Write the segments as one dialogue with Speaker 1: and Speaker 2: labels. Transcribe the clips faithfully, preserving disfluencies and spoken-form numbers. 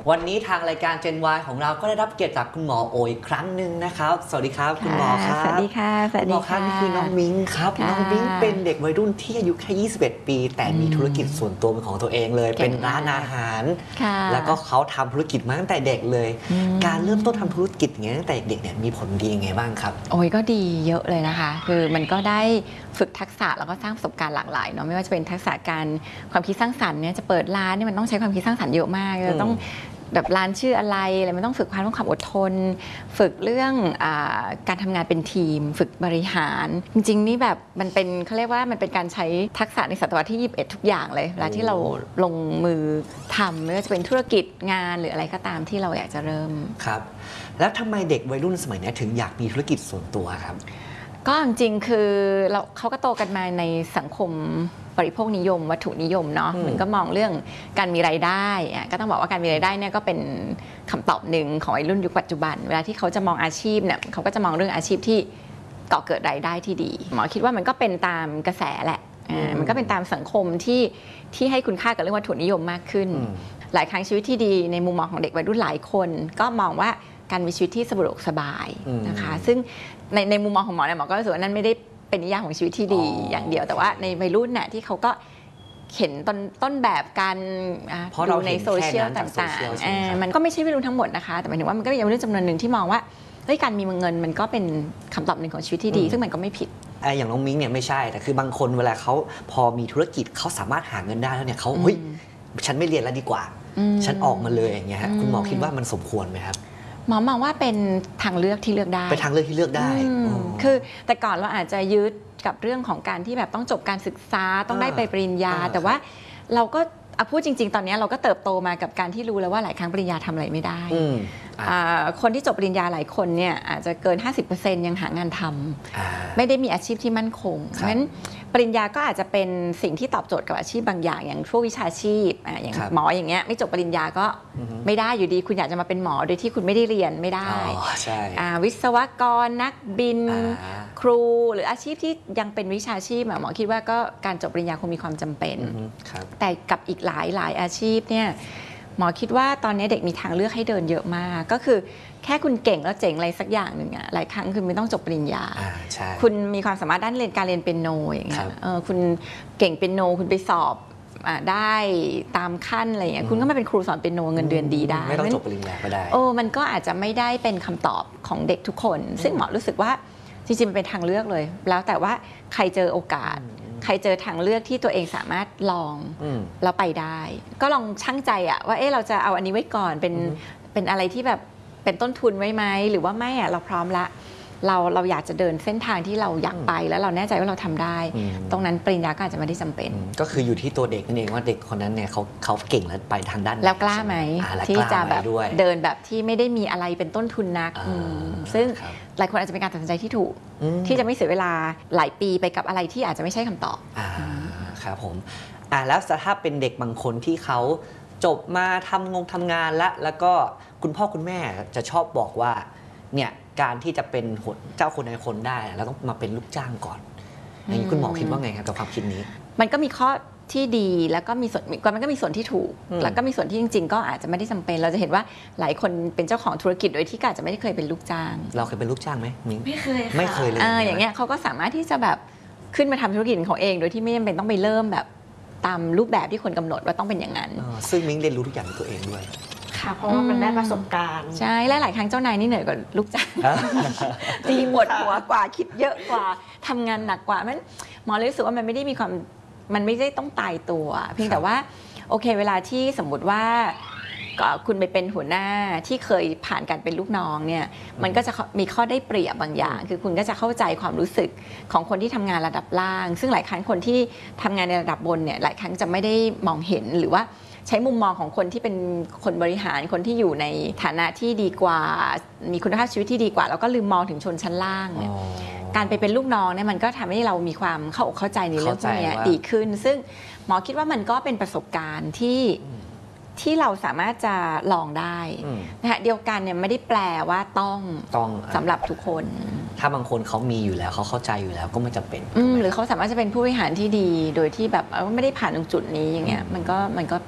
Speaker 1: วันนี้ทางรายการ Gen Y ของเราก็ได้รับเกียรติจากคุณหมอโออีกครั้งหนึ่งนะครับสวัสดีครับคุณหมอครับ
Speaker 2: สวัสดีค่ะสวัสดีค่ะ
Speaker 1: คุณหมอครับนี่คือน้องมิ้งครับน้องมิ้งเป็นเด็กวัยรุ่นที่อายุแค่ยี่สิบเอ็ดปีแต่มีธุรกิจส่วนตัวเป็นของตัวเองเลยเป็นร้านอาหารแล้วก็เขาทำธุรกิจมาตั้งแต่เด็กเลยการเริ่มต้นทำธุรกิจอย่างนี้ตั้งแต่เด็กเนี่ยมีผลดียังไงบ้างครับ
Speaker 2: โอ้ยก็ดีเยอะเลยนะคะคือมันก็ได้ฝึกทักษะแล้วก็สร้างประสบการณ์หลากหลายเนาะไม่ว่าจะเป็นทักษะการความคิดสร้างสรรค์เนี่ยจะเปิดร้านเนี่ยมันต้องใช้ความคิดสร้างสรรค์เยอะมากจะต้องแบบร้านชื่ออะไรอะไรมันต้องฝึกความความอดทนฝึกเรื่องอาการทำงานเป็นทีมฝึกบริหารจริงๆนี่แบบมันเป็นเขาเรียกว่ามันเป็นการใช้ทักษะในศตวรรษที่ยี่สิบเอ็ดทุกอย่างเลยเวลาที่เราลงมือทำไม่ว่าจะเป็นธุรกิจงานหรืออะไรก็ตามที่เราอยากจะเริ่ม
Speaker 1: ครับแล้วทำไมเด็กวัยรุ่นสมัยนี้ถึงอยากมีธุรกิจส่วนตัวครับ
Speaker 2: ก็จริงๆคือเราเขาก็โตกันมาในสังคมบริโภคนิยมวัตถุนิยมเนาะมันก็มองเรื่องการมีรายได้ก็ต้องบอกว่าการมีรายได้เนี่ยก็เป็นคำตอบหนึ่งของวัยรุ่นยุคปัจจุบันเวลาที่เขาจะมองอาชีพเนี่ยเขาก็จะมองเรื่องอาชีพที่ก่อเกิดรายได้ที่ดีหมอคิดว่ามันก็เป็นตามกระแสแหละมันก็เป็นตามสังคมที่ที่ให้คุณค่ากับเรื่องวัตถุนิยมมากขึ้นหลายครั้งชีวิตที่ดีในมุมมองของเด็กวัยรุ่นหลายคนก็มองว่าการมีชีวิตที่สะดวกสบายนะคะซึ่งในในมุมมองของหมอเนี่ยหมอก็รู้สึกว่านั่นไม่ได้เป็นนิยามของชีวิตที่ดีอย่างเดียวแต่ว่าในวัยรุ่นน่ะที่เขาก็เห็นต้นต้นแบบการดูในโซเชียลต่างๆมันก็ไม่ใช่วัยรุ่นทั้งหมดนะคะแต่หมายถึงว่ามันก็มีวัยรุ่นจำนวนหนึ่งที่มองว่าเฮ้ยการมีเงินมันก็เป็นคำตอบหนึ่งของชีวิตที่ดีซึ่งมันก็ไม่ผิด
Speaker 1: ไอ้อย่างน้องมิ้งเนี่ยไม่ใช่แต่คือบางคนเวลาเขาพอมีธุรกิจเขาสามารถหาเงินได้แล้วเนี่ยเขาเฮ้ยฉันไม่เรียนแล้วดีกว่าฉันออกมาเลยอย่างเงี้ยคุณหมอคิดว่ามันสมควรไหมครับ
Speaker 2: หมอมองว่าเป็นทางเลือกที่เลือกได้
Speaker 1: เป็นทางเลือกที่เลือกได้
Speaker 2: คือแต่ก่อนเราอาจจะยึดกับเรื่องของการที่แบบต้องจบการศึกษาต้องได้ไปปริญญาแต่ว่าเราก็พูดจริงๆตอนนี้เราก็เติบโตมากับการที่รู้แล้วว่าหลายครั้งปริญญาทำอะไรไม่ได้คนที่จบปริญญาหลายคนเนี่ยอาจจะเกิน ห้าสิบเปอร์เซ็นต์ ยังหางานทำไม่ได้มีอาชีพที่มั่นคงเพราะฉะนั้นปริญญาก็อาจจะเป็นสิ่งที่ตอบโจทย์กับอาชีพบางอย่างอย่างพวกวิชาชีพอย่างหมออย่างเงี้ยไม่จบปริญญาก็ไม่ได้อยู่ดีคุณอยากจะมาเป็นหมอโดยที่คุณไม่ได้เรียนไม่ได้วิศวกรนักบินครูหรืออาชีพที่ยังเป็นวิชาชีพหมอคิดว่าก็การจบปริญญาคงมีความจำเป็นแต่กับอีกหลายหลายอาชีพเนี่ยหมอคิดว่าตอนนี้เด็กมีทางเลือกให้เดินเยอะมากก็คือแค่คุณเก่งแล้วเจ๋งอะไรสักอย่างหนึ่งอะหลายครั้งคือไม่ต้องจบปริญญาคุณมีความสามารถด้านเรียนการเรียนเปียโนอย่างเงี้ยคุณเก่งเปียโนคุณไปสอบได้ตามขั้นอะไรอย่างเงี้ยคุณก็มาเป็นครูสอนเปียโนเงินเดือนดีได้
Speaker 1: ไม่ต้องจบปริญญาก็ได้
Speaker 2: โอ้มันก็อาจจะไม่ได้เป็นคำตอบของเด็กทุกคนซึ่งหมอรู้สึกว่าจริงๆมันเป็นทางเลือกเลยแล้วแต่ว่าใครเจอโอกาสใครเจอทางเลือกที่ตัวเองสามารถลองแล้วไปได้ก็ลองชั่งใจอะว่าเอ๊ะเราจะเอาอันนี้ไว้ก่อนเป็นเป็นอะไรที่แบบเป็นต้นทุนไว้ไหมหรือว่าไม่อะเราพร้อมละเราเราอยากจะเดินเส้นทางที่เราอยากไปแล้วเราแน่ใจว่าเราทำได้ตรงนั้นปริญญาก็อาจจะไม่ได้จำเป็น
Speaker 1: ก็คืออยู่ที่ตัวเด็กนั่นเองว่าเด็กคนนั้นเนี่ยเขาเขาเก่งแล้วไปทางด้าน
Speaker 2: แล้วกล้าไหมที่จะแบบเดินแบบที่ไม่ได้มีอะไรเป็นต้นทุนนักซึ่งหลายคนอาจจะเป็นการตัดสินใจที่ถูกที่จะไม่เสียเวลาหลายปีไปกับอะไรที่อาจจะไม่ใช่คำตอบ
Speaker 1: ครับผมอ่าแล้วถ้าเป็นเด็กบางคนที่เขาจบมาทำงงทำงานแล้วแล้วก็คุณพ่อคุณแม่จะชอบบอกว่าเนี่ยการที่จะเป็นเจ้าคนในคนได้เราต้องมาเป็นลูกจ้างก่อนอย่างนี้คุณหมอคิดว่าไงครับกับความคิดนี้
Speaker 2: มันก็มีข้อที่ดีแล้วก็มีส่วนมันก็มีส่วนที่ถูกแล้วก็มีส่วนที่จริงๆก็อาจจะไม่ได้จำเป็นเราจะเห็นว่าหลายคนเป็นเจ้าของธุรกิจโดยที่อาจจะไม่ได้เคยเป็นลูกจ้าง
Speaker 1: เราเคยเป็นลูกจ้างไหมมิ้ง
Speaker 2: ไม่เคย
Speaker 1: ไม่เคยเลย
Speaker 2: อย่างเงี้ยเขาก็สามารถที่จะแบบขึ้นมาทำธุรกิจของเขาเองโดยที่ไม่จำเป็นต้องไปเริ่มแบบตามรูปแบบที่คนกำหนดว่าต้องเป็นอย่างนั้น
Speaker 1: ซึ่งมิ้งเรียนรู้ทุกอย่างด้วยตัวเองด้วย
Speaker 3: ค่ะเพราะว่ามันได้ประสบการณ์
Speaker 2: ใช่และหลายครั้งเจ้านายนี่เหนื่อยกว่าลูกจ้างตีปวดหัวกว่าคิดเยอะกว่าทำงานหนักกว่ามันหมอเลยรู้สึกว่ามันไม่ได้มีความมันไม่ได้ต้องตายตัวเพียงแต่ว่าโอเคเวลาที่สมมุติว่าคุณไปเป็นหัวหน้าที่เคยผ่านการเป็นลูกน้องเนี่ยมันก็จะมีข้อได้เปรียบบางอย่างคือคุณก็จะเข้าใจความรู้สึกของคนที่ทำงานระดับล่างซึ่งหลายครั้งคนที่ทำงานในระดับบนเนี่ยหลายครั้งจะไม่ได้มองเห็นหรือว่าใช้มุมมองของคนที่เป็นคนบริหารคนที่อยู่ในฐานะที่ดีกว่ามีคุณภาพชีวิตที่ดีกว่าแล้วก็ลืมมองถึงชนชั้นล่างเนี่ยการไปเป็นลูกน้องเนี่ยมันก็ทำให้เรามีความเข้าอกเข้าใจในเรื่องพวกนี้ดีขึ้นซึ่งหมอคิดว่ามันก็เป็นประสบการณ์ที่ที่เราสามารถจะลองได้นะคะเดียวกันเนี่ยไม่ได้แปลว่าต้อง
Speaker 1: ต้อง
Speaker 2: สำหรับทุกคน
Speaker 1: ถ้าบางคนเขามีอยู่แล้วเขาเข้าใจอยู่แล้วก็ไม่จำเป็น
Speaker 2: หรือเขาสามารถจะเป็นผู้บริหารที่ดีโดยที่แบบไม่ได้ผ่านตรงจุดนี้อย่างเงี้ยมันก็มันก็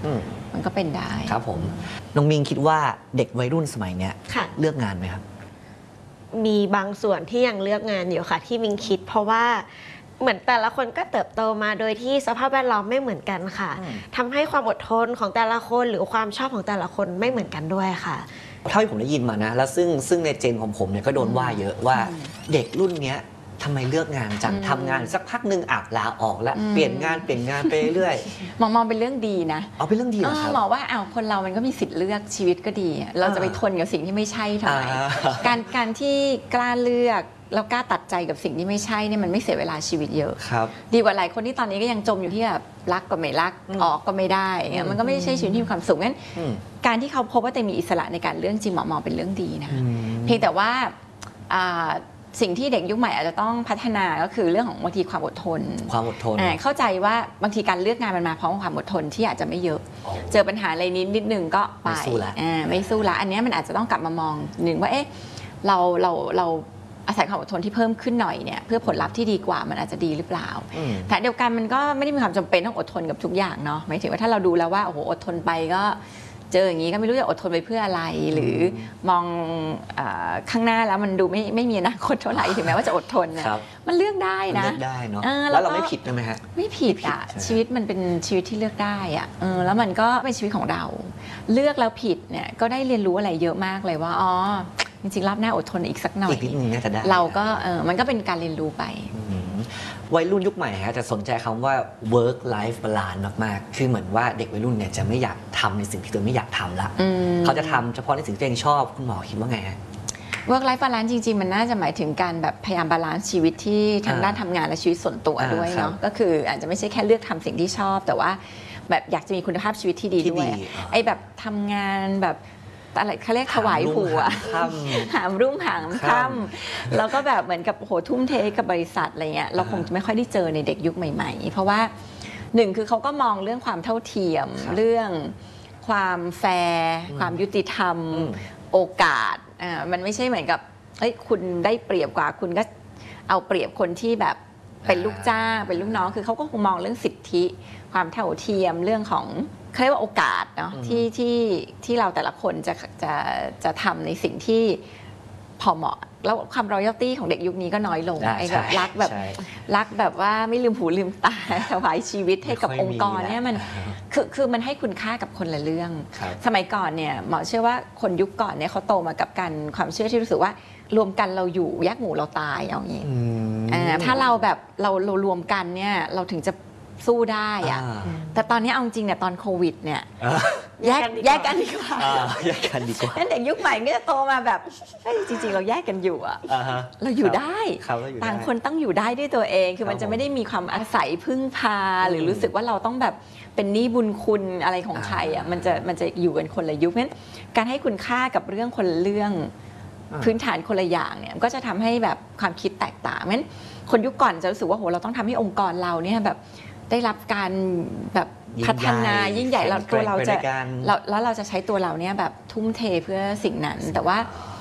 Speaker 1: อืม
Speaker 2: มันก็เป็นได้
Speaker 1: ครับผมน้องมิงคิดว่าเด็กวัยรุ่นสมัยเนี้ย
Speaker 3: ค่ะ
Speaker 1: เลือกงานไหมครับ
Speaker 3: มีบางส่วนที่ยังเลือกงานอยู่ค่ะที่มิงคิด เพราะว่าเหมือนแต่ละคนก็เติบโตมาโดยที่สภาพแวดล้อมไม่เหมือนกันค่ะ
Speaker 1: อืม
Speaker 3: ทำให้ความอดทนของแต่ละคนหรือความชอบของแต่ละคนไม่เหมือนกันด้วยค่ะ
Speaker 1: เท่าที่ผมได้ยินมานะ แล้วซึ่งซึ่งในเจนของผมเนี่ยก็โดนว่าเยอะว่าเด็กรุ่นเนี้ยทำไมเลือกงานจัง
Speaker 2: อืม
Speaker 1: ทำงานสักพักหนึ่งอาจลาออกแล้ว
Speaker 2: อืม
Speaker 1: เปลี่ยนงานเปลี่ยนงานไปเรื่อย
Speaker 2: มองมองเป็นเรื่องดีนะ
Speaker 1: ๆเอาเป็นเรื่องดีเหรอครับ
Speaker 2: หมอว่าอ้าวคนเรามันก็มีสิทธิ์เลือกชีวิตก็ดี เราจะไปทนกับสิ่งที่ไม่ใช่ทำไม
Speaker 1: อ่า
Speaker 2: การการที่กล้าเลือกแล้วกล้าตัดใจกับสิ่งที่ไม่ใช่เนี่ยมันไม่เสียเวลาชีวิตเยอะ
Speaker 1: ครับ
Speaker 2: ดีกว่าหลายคนที่ตอนนี้ก็ยังจมอยู่ที่แบบรักก็ไม่รัก
Speaker 1: อืม
Speaker 2: ออกก็ไม่ได้เงี้ยมันก็ไม่ใช่ชีวิตที่มีความสุขงั้น
Speaker 1: อืม
Speaker 2: การที่เขาพบว่าตัวเองมีอิสระในการเลือกจริงหมอมองเป็นเรื่องดีนะ
Speaker 1: อืม
Speaker 2: เพียงแต่ว่าอ่าสิ่งที่เด็กยุคใหม่อาจจะต้องพัฒนาก็คือเรื่องของบางทีความอดทน
Speaker 1: ความอดทน
Speaker 2: อ่าเข้าใจว่าบางทีการเลือกงานมันมาพร้อมกับความอดทนที่อาจจะไม่เยอะ
Speaker 1: โอ้
Speaker 2: เจอปัญหาอะไรนิดนิดนึงก็ไป
Speaker 1: ไม่สู้ละ
Speaker 2: อ่าไม่สู้ละอันเนี้ยมันอาจจะต้องกลับมามองหนึ่งว่าเอ๊ะเราเราเราอาศัยความอดทนที่เพิ่มขึ้นหน่อยเนี่ยเพื่อผลลัพธ์ที่ดีกว่ามันอาจจะดีหรือเปล่า
Speaker 1: อืม
Speaker 2: แต่เดียวกันมันก็ไม่ได้มีความจำเป็นต้องอดทนกับทุกอย่างเนาะหมายถึงว่าถ้าเราดูแล้วว่าโอ้โหอดทนไปก็เจออย่างนี้ก็ไม่รู้จะอดทนไปเพื่ออะไร หรือมองอาข้างหน้าแล้วมันดูไม่ไม่มีอนาคตเท่าไหร่ถึงแม้ว่าจะอดทนเนี่ย
Speaker 1: ครับ
Speaker 2: มันเลือกได้
Speaker 1: มัน
Speaker 2: นะ
Speaker 1: เลือกได้เนาะ
Speaker 2: เออแล้
Speaker 1: แล้ว ว
Speaker 2: ก็
Speaker 1: เราไม่ผิดนะไหมฮะ
Speaker 2: ไม่ผิดอ่ะ
Speaker 1: ไม่ผิดใช่ไหม
Speaker 2: ชีวิตมันเป็นชีวิตที่เลือกได้อ่ะเออแล้วมันก็เป็นชีวิตของเรา เลือกแล้วผิดเนี่ยก็ได้เรียนรู้อะไรเยอะมากเลยว่าอ๋อจริงๆรอบหน้าอดทนอีกสักหน่อย
Speaker 1: อีกนิดนึงน่าจะได้
Speaker 2: เราก็เออมันก็เป็นการเรียนรู้ไป
Speaker 1: อืมวัยรุ่นยุคใหม่ฮะจะสนใจคำว่า work life balance มากๆ คือเหมือนว่าเด็กวัยรุ่นเนี่ยจะไม่อยากทำในสิ่งที่ตัวเองไม่อยากทำละ
Speaker 2: อืม
Speaker 1: เขาจะทำเฉพาะในสิ่งที่ตัวเองชอบคุณหมอคิดว่าไงฮะ
Speaker 2: work life balance จริงๆ มันน่าจะหมายถึงการแบบพยายามบาลานซ์ชีวิตที่ทาง
Speaker 1: อ่า
Speaker 2: ด้านทำงานและชีวิตส่วนตัว
Speaker 1: อ่า
Speaker 2: ด้วย
Speaker 1: ครับ
Speaker 2: เนาะก็คืออาจจะไม่ใช่แค่เลือกทำสิ่งที่ชอบ แต่ว่าแบบอยากจะมีคุณภาพชีวิตที่ดี
Speaker 1: ที่
Speaker 2: ด้วย
Speaker 1: ดีอ่า
Speaker 2: ไอ้แบบทำงานแบบอะไรเขาเรียกถวายหัว
Speaker 1: หามรุ่งหามค่ำ
Speaker 2: หามรุ่งหาม
Speaker 1: ค่ำ
Speaker 2: ค่ำแล้วก็แบบเหมือนกับโอ้โหทุ่มเทกับบริษัทอะไรเงี้ยเราคงจะไม่ค่อยได้เจอในเด็กยุคใหม่ๆ เพราะว่าหนึ่งคือเขาก็มองเรื่องความเท่าเทียม
Speaker 1: ครับ
Speaker 2: เรื่องความแฟร์ความยุติธรรม
Speaker 1: อืม
Speaker 2: โอกาสอ่ามันไม่ใช่เหมือนกับเอ้ยคุณได้เปรียบกว่าคุณก็เอาเปรียบคนที่แบบเป็นลูกจ้างเป็นลูกน้องคือเขาก็คงมองเรื่องสิทธิ ความเท่าเทียมเรื่องของเขาเรียกว่าโอกาสเนาะ
Speaker 1: อืม
Speaker 2: ที่ที่ที่เราแต่ละคนจะจะจะทำในสิ่งที่พอเหมาะแล้วความรอยัลตี้ของเด็กยุคนี้ก็น้อยลง
Speaker 1: อ่า
Speaker 2: ไอ้แบบ
Speaker 1: ใช่
Speaker 2: รักแบบ
Speaker 1: ใช่
Speaker 2: รักแบบว่าไม่ลืมหูลืมตา ถวายชีวิตให้กับ
Speaker 1: ไม่ค่
Speaker 2: อ
Speaker 1: อย
Speaker 2: งค์กร
Speaker 1: มีแล้ว
Speaker 2: เนี่ยมันคือคือมันให้คุณค่ากับคนละเรื่อง
Speaker 1: ครับ
Speaker 2: สมัยก่อนเนี่ยหมอเชื่อว่าคนยุคก่อนเนี่ยเขาโตมากับการความเชื่อที่รู้สึกว่ารวมกันเราอยู่แยกหมู่เราตายเอาอย่างนี้
Speaker 1: อืม
Speaker 2: อ่าถ้าเราแบบเราเรารวมกันเนี่ยเราถึงจะสู้ได้อะ
Speaker 1: อ่า
Speaker 2: แต่ตอนนี้เอาจริงเนี่ยตอนโควิดเนี่ย
Speaker 1: อ่า
Speaker 2: แยก
Speaker 3: แย
Speaker 2: แย
Speaker 3: ก
Speaker 2: ก
Speaker 3: กั
Speaker 2: กัน
Speaker 3: นดี
Speaker 2: ดีก
Speaker 3: ก
Speaker 2: ว่า
Speaker 3: ว่า
Speaker 1: อ่าแยกกันดีกว่า
Speaker 2: นั่นเด็กยุคใหม่ก็จะโตมาแบบเฮ้ยจริงๆ เราแยกกันอยู่อะ
Speaker 1: อ่าฮะ
Speaker 2: เราอยู่ได้
Speaker 1: ครับเราอยู่ได้
Speaker 2: ต่างคนต้องอยู่ได้ด้วยตัวเอง คือมัน
Speaker 1: ครับ
Speaker 2: จะไม่ได้มีความอาศัยพึ่งพา
Speaker 1: อืม
Speaker 2: หรือรู้สึกว่าเราต้องแบบเป็นหนี้บุญคุณอะไรของใครอ่ะ
Speaker 1: อ่ามั
Speaker 2: มันจะมันจะอยู่กันคนละยุคเพราะฉะนั้นการให้คุณค่ากับเรื่องคนละเรื่อง
Speaker 1: อ่า
Speaker 2: พื้นฐานคนละอย่างเนี่ยก็จะทำให้แบบความคิดแตกต่างเพราะฉะนั้นคนยุคก่อนจะรู้สึกว่าโหเราต้องทำให้องค์กรเราเนี่ยแบบได้รับการแบบ
Speaker 1: ยิ่ง
Speaker 2: พัฒนา
Speaker 1: ใหญ่
Speaker 2: ยิ่งใหญ่เรา
Speaker 1: แข็งแกร่
Speaker 2: ตัว
Speaker 1: ง
Speaker 2: เรา
Speaker 1: ไป
Speaker 2: จะ
Speaker 1: ด้วยกัน
Speaker 2: เราแล้วเราจะใช้ตัวเราเนี่ยแบบทุ่มเทเพื่อสิ่งนั้น แต่ว่า